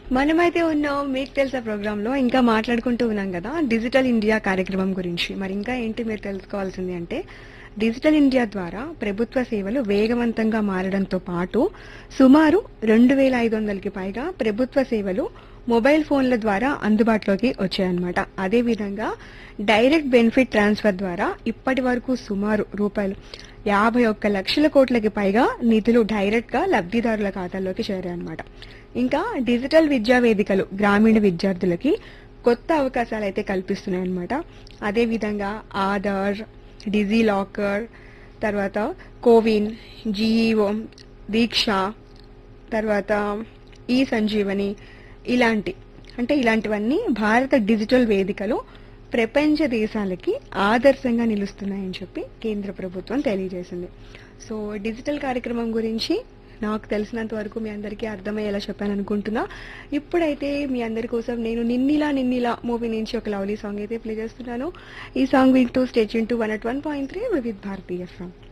మనమైతే ఉన్నాం మీకు తెలుసా ప్రోగ్రాంలో ఇంకా మాట్లాడుకుంటూ ఉన్నాం కదా డిజిటల్ ఇండియా కార్యక్రమం గురించి. మరి ఇంకా ఏంటి మీరు తెలుసుకోవాల్సింది అంటే డిజిటల్ ఇండియా ద్వారా ప్రభుత్వ సేవలు వేగవంతంగా మారడంతో పాటు సుమారు 2,500కి పైగా ప్రభుత్వ సేవలు మొబైల్ ఫోన్ల ద్వారా అందుబాటులోకి వచ్చాయన్నమాట. అదేవిధంగా డైరెక్ట్ బెనిఫిట్ ట్రాన్స్ఫర్ ద్వారా ఇప్పటి వరకు సుమారు రూపాయలు 51 లక్షల కోట్లకి పైగా నిధులు డైరెక్ట్ గా లబ్ధిదారుల ఖాతాల్లోకి చేరాయన్నమాట. ఇంకా డిజిటల్ విద్యా వేదికలు గ్రామీణ విద్యార్థులకి కొత్త అవకాశాలు అయితే కల్పిస్తున్నాయన్నమాట. అదేవిధంగా ఆధార్, డిజీ లాకర్, తర్వాత కోవిన్, జీఈఓ, దీక్ష, తర్వాత ఈ సంజీవని ఇలాంటివన్నీ భారత డిజిటల్ వేదికలు ప్రపంచ దేశాలకి ఆదర్శంగా నిలుస్తున్నాయని చెప్పి కేంద్ర ప్రభుత్వం తెలియజేసింది. సో డిజిటల్ కార్యక్రమం గురించి నాకు తెలిసినంత వరకు మీ అందరికీ అర్థమయ్యేలా చెప్పాను అనుకుంటున్నా. ఇప్పుడైతే మీ అందరి కోసం నేను నిన్నిలా మూవీ నుంచి ఒక లవ్లీ సాంగ్ అయితే ప్లే చేస్తున్నాను. ఈ సాంగ్ వింటూ state Yoon to 101.3 Vividh Bharatiya song.